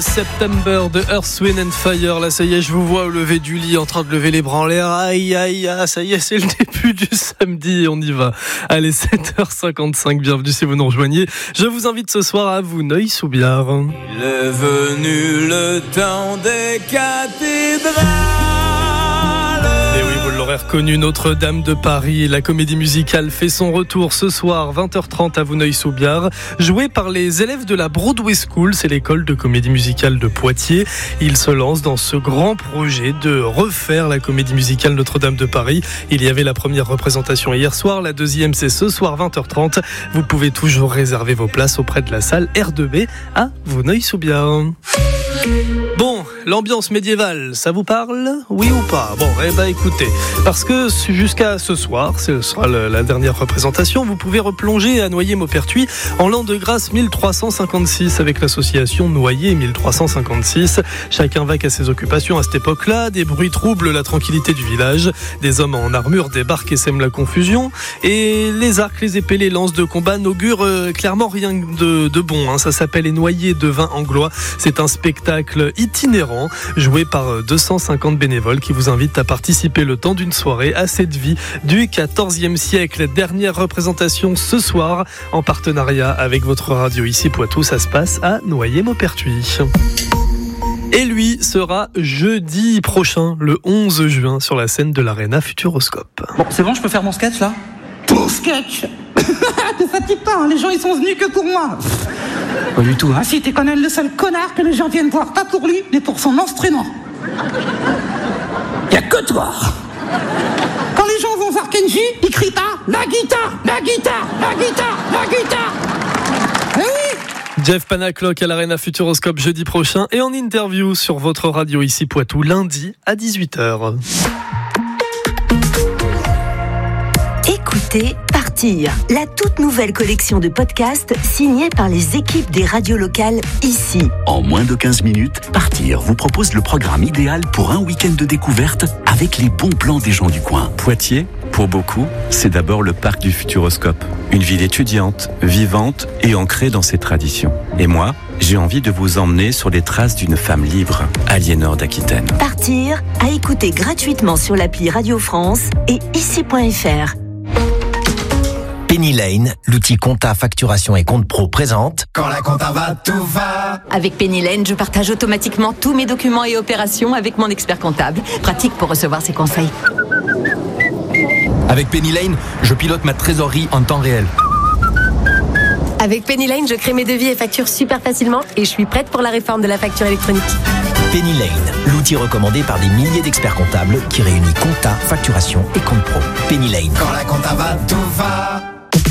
September de Earth, Wind and Fire. Là, ça y est, je vous vois au lever du lit en train de lever les bras en l'air. Aïe, aïe, aïe, ça y est, c'est le début du samedi et on y va. Allez, 7h55, bienvenue si vous nous rejoignez. Je vous invite ce soir à Vouneuil-sous-Biard. Il est venu le temps des cathédrales. Et oui, vous l'aurez reconnu, Notre-Dame de Paris. La comédie musicale fait son retour ce soir, 20h30 à Vouneuil-sous-Biard. Jouée par les élèves de la Broadway School, c'est l'école de comédie musicale de Poitiers. Ils se lancent dans ce grand projet de refaire la comédie musicale Notre-Dame de Paris. Il y avait la première représentation hier soir, la deuxième c'est ce soir 20h30. Vous pouvez toujours réserver vos places auprès de la salle R2B à Vouneuil-sous-Biard. Bon, l'ambiance médiévale, ça vous parle ? Oui ou pas ? Bon, écoutez, parce que jusqu'à ce soir, ce sera la dernière représentation, vous pouvez replonger à Noyer-Maupertuis en l'an de grâce 1356 avec l'association Noyer 1356. Chacun vaque à ses occupations à cette époque-là, des bruits troublent la tranquillité du village, des hommes en armure débarquent et sèment la confusion, et les arcs, les épées, les lances de combat n'augurent clairement rien de bon. Ça s'appelle les Noyers de vin anglois. C'est un spectacle itinérant joué par 250 bénévoles qui vous invitent à participer le temps d'une soirée à cette vie du XIVe siècle. Dernière représentation ce soir en partenariat avec votre radio ici Poitou. Ça se passe à Noyer-Maupertuis. Et lui sera jeudi prochain, le 11 juin, sur la scène de l'Arena Futuroscope. Bon, c'est bon, je peux faire mon sketch là ? Ton sketch. Te fatigue pas, hein, les gens ils sont venus que pour moi. Pas du tout, hein. Ah si, t'es quand même le seul connard que les gens viennent voir, pas pour lui, mais pour son instrument. Y'a que toi. Quand les gens vont voir Kenji, ils crient pas la guitare, la guitare, la guitare, la guitare. Eh oui. Jeff Panaclock à l'Arena Futuroscope jeudi prochain et en interview sur votre radio ici Poitou lundi à 18h. Écoutez Partir, la toute nouvelle collection de podcasts signée par les équipes des radios locales ici. En moins de 15 minutes, Partir vous propose le programme idéal pour un week-end de découverte avec les bons plans des gens du coin. Poitiers, pour beaucoup, c'est d'abord le parc du Futuroscope. Une ville étudiante, vivante et ancrée dans ses traditions. Et moi, j'ai envie de vous emmener sur les traces d'une femme libre, Aliénor d'Aquitaine. Partir, à écouter gratuitement sur l'appli Radio France et ici.fr. Penny Lane, l'outil compta, facturation et compte pro présente. Quand la compta va, tout va. Avec Penny Lane, je partage automatiquement tous mes documents et opérations avec mon expert comptable. Pratique pour recevoir ses conseils. Avec Penny Lane, je pilote ma trésorerie en temps réel. Avec Penny Lane, je crée mes devis et factures super facilement et je suis prête pour la réforme de la facture électronique. Penny Lane, l'outil recommandé par des milliers d'experts comptables qui réunit compta, facturation et compte pro. Penny Lane. Quand la compta va, tout va.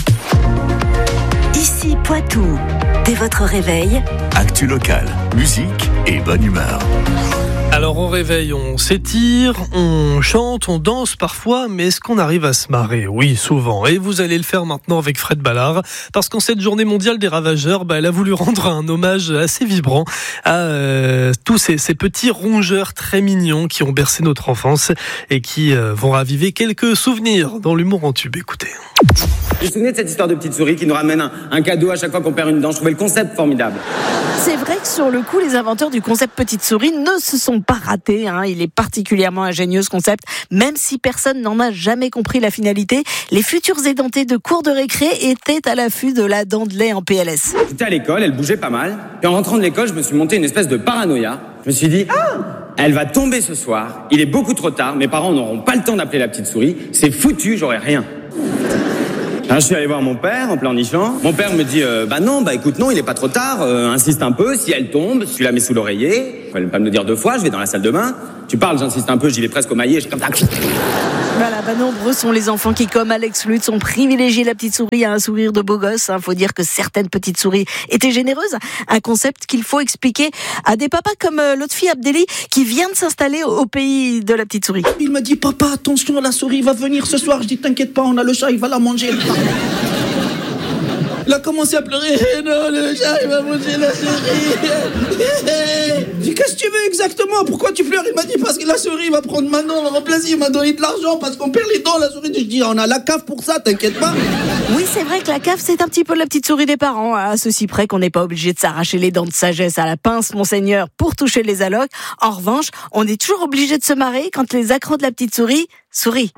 Ici Poitou, dès votre réveil. Actu local, musique et bonne humeur. Alors au réveil, on s'étire, on chante, on danse parfois, mais est-ce qu'on arrive à se marrer ? Oui, souvent. Et vous allez le faire maintenant avec Fred Ballard, parce qu'en cette journée mondiale des ravageurs, elle a voulu rendre un hommage assez vibrant à tous ces petits rongeurs très mignons qui ont bercé notre enfance et qui vont raviver quelques souvenirs dans l'humour en tube. Écoutez. Vous vous souvenez de cette histoire de petite souris qui nous ramène un cadeau à chaque fois qu'on perd une dent ? Je trouvais le concept formidable. C'est vrai que sur le coup, les inventeurs du concept petite souris ne se sont pas ratés. Il est particulièrement ingénieux ce concept, même si personne n'en a jamais compris la finalité. Les futurs édentés de cours de récré étaient à l'affût de la dent de lait en PLS. J'étais à l'école, elle bougeait pas mal. Et en rentrant de l'école, je me suis monté une espèce de paranoïa. Je me suis dit, elle va tomber ce soir. Il est beaucoup trop tard. Mes parents n'auront pas le temps d'appeler la petite souris. C'est foutu, j'aurai rien. Alors, je suis allé voir mon père en pleurnichant. Mon père me dit écoute, non, il est pas trop tard, insiste un peu, si elle tombe, tu la mets sous l'oreiller. Il fallait pas me le dire 2 fois, je vais dans la salle de bain. Tu parles, j'insiste un peu, j'y vais presque au maillet, j'ai comme ça. Voilà, nombreux sont les enfants qui, comme Alex Lutz, ont privilégié la petite souris à un sourire de beau gosse. Faut dire que certaines petites souris étaient généreuses. Un concept qu'il faut expliquer à des papas comme l'autre fille Abdelli qui vient de s'installer au pays de la petite souris. Il m'a dit, papa, attention, la souris va venir ce soir. Je dis, t'inquiète pas, on a le chat, il va la manger. Il a commencé à pleurer. Non, le chat, il va manger la souris. Je dis, qu'est-ce que que tu veux exactement? Pourquoi tu pleures? Il m'a dit parce que la souris va prendre Manon, on va remplacer, il m'a donné de l'argent parce qu'on perd les dents, la souris. Je dis, on a la cave pour ça, t'inquiète pas. Oui, c'est vrai que la cave, c'est un petit peu la petite souris des parents, à ceci près qu'on n'est pas obligé de s'arracher les dents de sagesse à la pince, monseigneur, pour toucher les allocs. En revanche, on est toujours obligé de se marrer quand les accros de la petite souris sourient.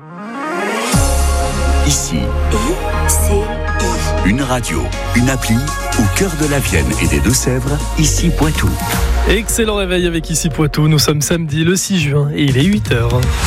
Ici, une radio, une appli, au cœur de la Vienne et des Deux-Sèvres, ici Poitou. Excellent réveil avec Ici Poitou. Nous sommes samedi le 6 juin et il est 8h.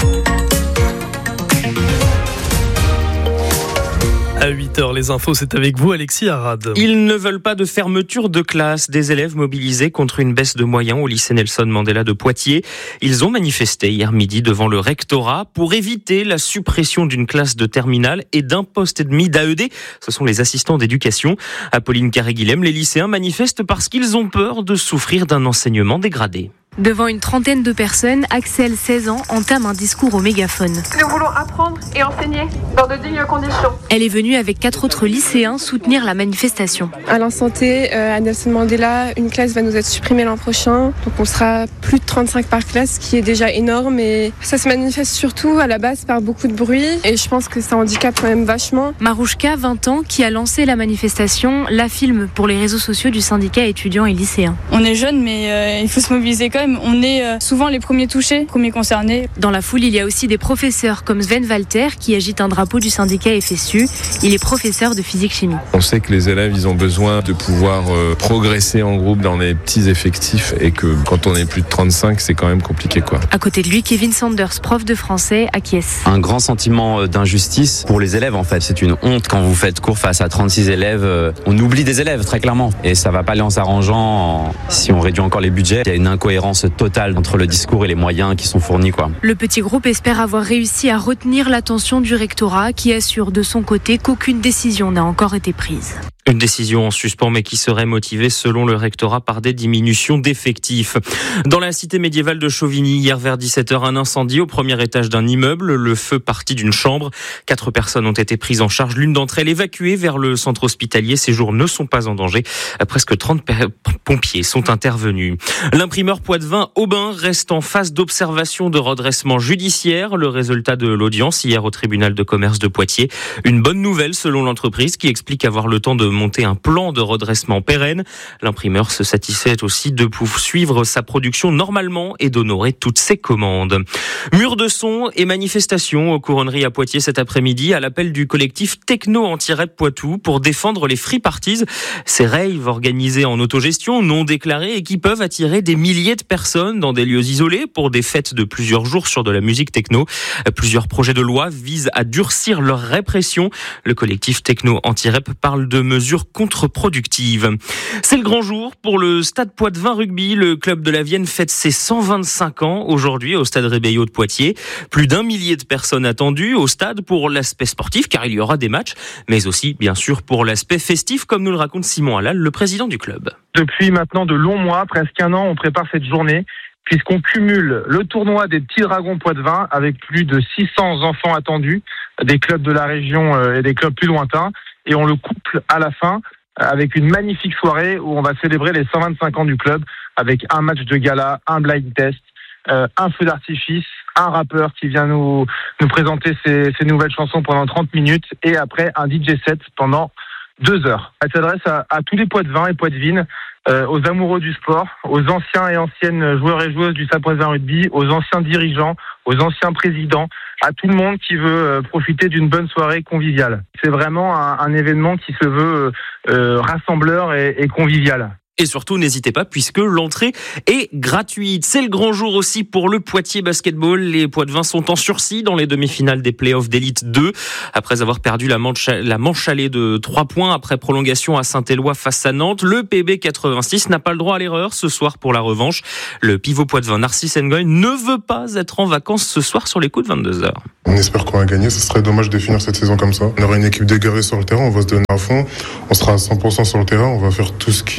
À 8h, les infos, c'est avec vous, Alexis Arad. Ils ne veulent pas de fermeture de classe. Des élèves mobilisés contre une baisse de moyens au lycée Nelson Mandela de Poitiers. Ils ont manifesté hier midi devant le rectorat pour éviter la suppression d'une classe de terminale et d'un poste et demi d'AED. Ce sont les assistants d'éducation. Apolline Carré-Guilhem, les lycéens manifestent parce qu'ils ont peur de souffrir d'un enseignement dégradé. Devant une trentaine de personnes, Axel, 16 ans, entame un discours au mégaphone. Nous voulons apprendre et enseigner dans de dignes conditions. Elle est venue avec 4 autres lycéens soutenir la manifestation. À l'instant T, à Nelson Mandela, une classe va nous être supprimée l'an prochain. Donc on sera plus de 35 par classe, ce qui est déjà énorme. Et ça se manifeste surtout à la base par beaucoup de bruit. Et je pense que ça handicape quand même vachement. Marouchka, 20 ans, qui a lancé la manifestation, la filme pour les réseaux sociaux du syndicat étudiants et lycéens. On est jeunes, mais il faut se mobiliser quand même. On est souvent les premiers touchés, premiers concernés. Dans la foule, il y a aussi des professeurs comme Sven Walter qui agite un drapeau du syndicat FSU. Il est professeur de physique-chimie. On sait que les élèves, ils ont besoin de pouvoir progresser en groupe dans les petits effectifs et que quand on est plus de 35, c'est quand même compliqué, quoi. À côté de lui, Kevin Sanders, prof de français, acquiesce. Un grand sentiment d'injustice pour les élèves, en fait. C'est une honte quand vous faites cours face à 36 élèves. On oublie des élèves, très clairement. Et ça va pas aller en s'arrangeant si on réduit encore les budgets. Il y a une incohérence totale entre le discours et les moyens qui sont fournis, quoi. Le petit groupe espère avoir réussi à retenir l'attention du rectorat qui assure de son côté qu'aucune décision n'a encore été prise. Une décision en suspens mais qui serait motivée selon le rectorat par des diminutions d'effectifs. Dans la cité médiévale de Chauvigny, hier vers 17h, un incendie au premier étage d'un immeuble. Le feu partit d'une chambre. 4 personnes ont été prises en charge. L'une d'entre elles évacuée vers le centre hospitalier. Ces jours ne sont pas en danger. Presque 30 pompiers sont intervenus. L'imprimeur Poitevin Aubin reste en phase d'observation de redressement judiciaire. Le résultat de l'audience hier au tribunal de commerce de Poitiers. Une bonne nouvelle selon l'entreprise qui explique avoir le temps de monter un plan de redressement pérenne. L'imprimeur se satisfait aussi de poursuivre sa production normalement et d'honorer toutes ses commandes. Mur de son et manifestation aux couronneries à Poitiers cet après-midi à l'appel du collectif Techno Anti-Rap Poitou pour défendre les free parties. Ces raves organisés en autogestion, non déclarés et qui peuvent attirer des milliers de personnes dans des lieux isolés pour des fêtes de plusieurs jours sur de la musique techno. Plusieurs projets de loi visent à durcir leur répression. Le collectif Techno Anti-Rap parle de mesures contre-productives. C'est le grand jour pour le Stade Poitevin Rugby. Le club de la Vienne fête ses 125 ans aujourd'hui au Stade Rébellion de Poitiers. Plus d'1 millier de personnes attendues au stade pour l'aspect sportif car il y aura des matchs, mais aussi bien sûr pour l'aspect festif comme nous le raconte Simon Halal, le président du club. Depuis maintenant de longs mois, presque un an, on prépare cette journée puisqu'on cumule le tournoi des Petits Dragons Poitevin avec plus de 600 enfants attendus, des clubs de la région et des clubs plus lointains. Et on le couple à la fin avec une magnifique soirée où on va célébrer les 125 ans du club avec un match de gala, un blind test, un feu d'artifice, un rappeur qui vient nous présenter ses nouvelles chansons pendant 30 minutes et après un DJ set pendant 2 heures. Elle s'adresse à tous les Poitevins et Poitevines, aux amoureux du sport, aux anciens et anciennes joueurs et joueuses du Stade Poitevin Rugby, aux anciens dirigeants, aux anciens présidents, à tout le monde qui veut profiter d'une bonne soirée conviviale. C'est vraiment un événement qui se veut rassembleur et convivial. Et surtout, n'hésitez pas puisque l'entrée est gratuite. C'est le grand jour aussi pour le Poitiers Basketball. Les Poitevins sont en sursis dans les demi-finales des playoffs d'élite 2. Après avoir perdu la manche allée de 3 points après prolongation à Saint-Éloi face à Nantes, le PB 86 n'a pas le droit à l'erreur ce soir pour la revanche. Le pivot Poitevin Narcisse Ngoy ne veut pas être en vacances ce soir sur les coups de 22h. On espère qu'on va gagner. Ce serait dommage de finir cette saison comme ça. On aura une équipe dégarée sur le terrain. On va se donner à fond. On sera à 100% sur le terrain. On va faire tout ce qui est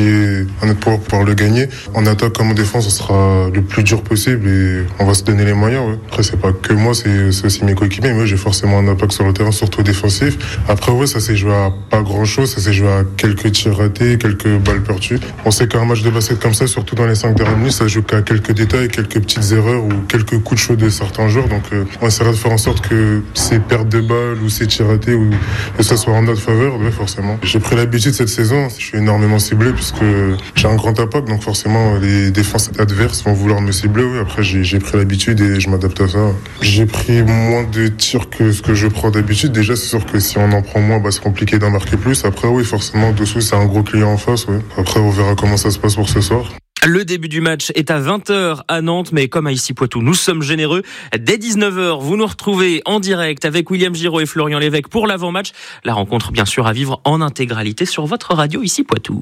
à notre pouvoir le gagner. En attaque comme en défense, ce sera le plus dur possible et on va se donner les moyens. Ouais. Après, c'est pas que moi, c'est aussi mes coéquipiers. Moi, j'ai forcément un impact sur le terrain, surtout défensif. Après, ouais, ça s'est joué à pas grand-chose. Ça s'est joué à quelques tirs ratés, quelques balles perdues. On sait qu'un match de basket comme ça, surtout dans les 5 dernières minutes, ça joue qu'à quelques détails, quelques petites erreurs ou quelques coups de chaud de certains joueurs. Donc, on essaiera de faire en sorte que ces pertes de balles ou ces tirs ratés ou que ça soit en notre faveur, ouais, forcément. J'ai pris l'habitude cette saison. Je suis énormément ciblé puisque j'ai un grand impact. Donc, forcément, les défenses adverses vont vouloir me cibler. Oui. Après, j'ai pris l'habitude et je m'adapte à ça. J'ai pris moins de tirs que ce que je prends d'habitude. Déjà, c'est sûr que si on en prend moins, c'est compliqué d'en marquer plus. Après, oui, forcément, dessous, c'est un gros client en face. Oui. Après, on verra comment ça se passe pour ce soir. Le début du match est à 20h à Nantes, mais comme à Issy-Poitou, nous sommes généreux. Dès 19h, vous nous retrouvez en direct avec William Giraud et Florian Lévesque pour l'avant-match. La rencontre, bien sûr, à vivre en intégralité sur votre radio Issy-Poitou.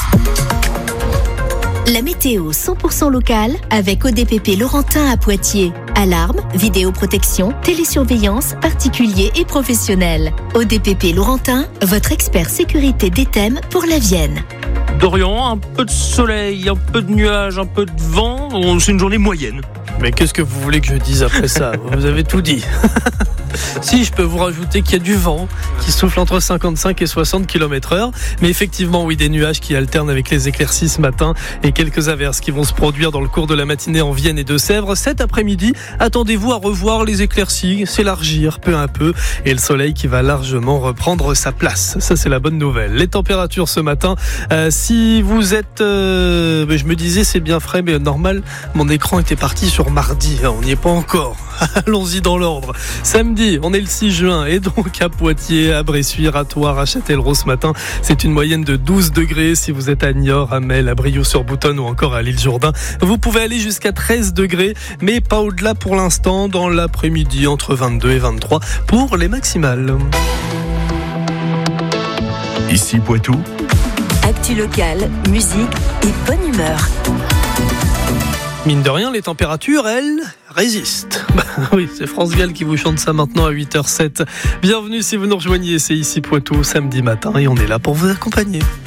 La météo 100% locale avec ODPP Laurentin à Poitiers. Alarme, vidéoprotection, télésurveillance, particuliers et professionnels. ODPP Laurentin, votre expert sécurité des thèmes pour la Vienne. Dorian, un peu de soleil, un peu de nuages, un peu de vent. C'est une journée moyenne. Mais qu'est-ce que vous voulez que je dise après ça ? Vous avez tout dit. Si, je peux vous rajouter qu'il y a du vent qui souffle entre 55 et 60 km/h. Mais effectivement, oui, des nuages qui alternent avec les éclaircies ce matin et quelques averses qui vont se produire dans le cours de la matinée en Vienne et Deux-Sèvres. Cet après-midi, attendez-vous à revoir les éclaircies s'élargir peu à peu et le soleil qui va largement reprendre sa place. Ça, c'est la bonne nouvelle. Les températures ce matin, si vous êtes... je me disais, c'est bien frais, mais normal, mon écran était parti sur mardi. On n'y est pas encore. Allons-y dans l'ordre. Samedi, on est le 6 juin et donc à Poitiers, à Bressuire, à Thouars, à Châtellerault ce matin, c'est une moyenne de 12 degrés. Si vous êtes à Niort, à Mel, à Brioude-sur-Boutonne ou encore à l'Île-Jourdain, vous pouvez aller jusqu'à 13 degrés, mais pas au-delà pour l'instant. Dans l'après-midi, entre 22 et 23 pour les maximales. Issy-Poitou. Actu locale, musique et bonne humeur. Mine de rien, les températures, elles, résistent. Oui, c'est France Gall qui vous chante ça maintenant à 8h07. Bienvenue si vous nous rejoignez, c'est Issy-Poitou, samedi matin, et on est là pour vous accompagner.